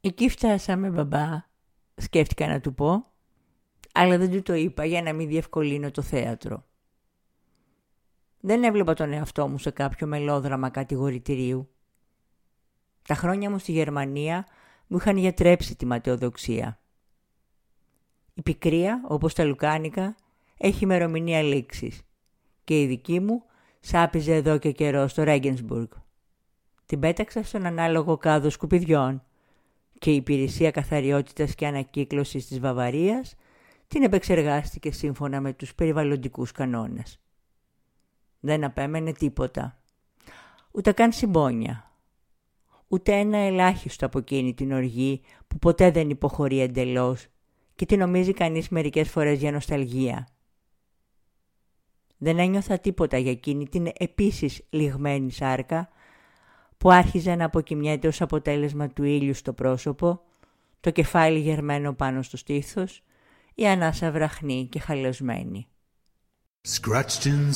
Εκεί φτάσαμε, μπαμπά, σκέφτηκα να του πω, αλλά δεν του το είπα για να μην διευκολύνω το θέατρο. Δεν έβλεπα τον εαυτό μου σε κάποιο μελόδραμα κατηγορητηρίου. Τα χρόνια μου στη Γερμανία μου είχαν γιατρέψει τη ματαιοδοξία. Η πικρία, όπως τα λουκάνικα, έχει ημερομηνία λήξης και η δική μου σάπιζε εδώ και καιρό στο Ρέγγενσμπουργκ. Την πέταξα στον ανάλογο κάδο σκουπιδιών και η υπηρεσία καθαριότητας και ανακύκλωσης της Βαβαρίας την επεξεργάστηκε σύμφωνα με τους περιβαλλοντικούς κανόνες. Δεν απέμενε τίποτα, ούτε καν συμπόνια, ούτε ένα ελάχιστο από εκείνη την οργή που ποτέ δεν υποχωρεί εντελώς και τη νομίζει κανείς μερικές φορές για νοσταλγία. Δεν ένιωθα τίποτα για εκείνη την επίσης λιγμένη σάρκα που άρχιζε να αποκοιμιέται ως αποτέλεσμα του ήλιου στο πρόσωπο, το κεφάλι γερμένο πάνω στο στήθος, η ανάσα βραχνή και χαλασμένη.